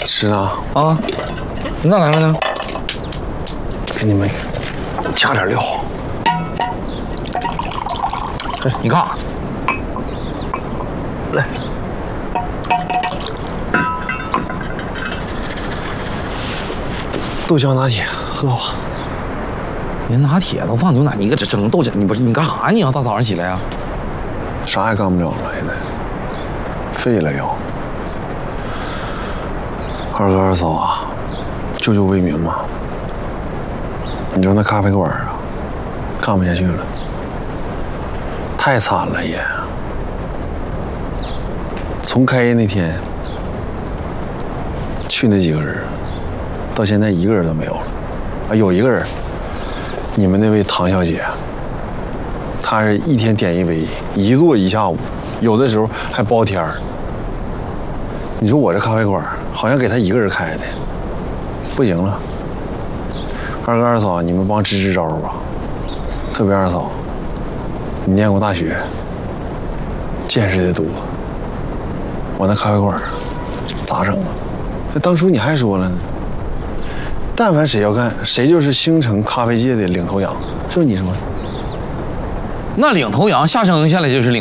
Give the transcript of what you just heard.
吃呢？ 啊，你咋来了呢？ 给你们加点料。 哎，你干啥？ 来，豆浆拿铁，喝吧。 人拿铁都放牛奶，你搁这蒸豆浆，你不是你干啥？你要大早上起来啊？ 啥也干不了了，现在废了要。二哥二嫂啊，救救魏明吧！你说那咖啡馆啊，干不下去了，太惨了也。从开业那天去那几个人，到现在一个人都没有了。啊，有一个人，你们那位唐小姐，她是一天点一杯，一坐一下午，有的时候还包天儿。你说我这咖啡馆好像给她一个人开的，不行了。二哥二嫂，你们帮支支招吧。特别二嫂，你念过大学，见识的多。我那咖啡馆咋整啊？那当初你还说了呢，但凡谁要干，谁就是星城咖啡界的领头羊，是不是你说的？ 那领头羊下生下来就是领。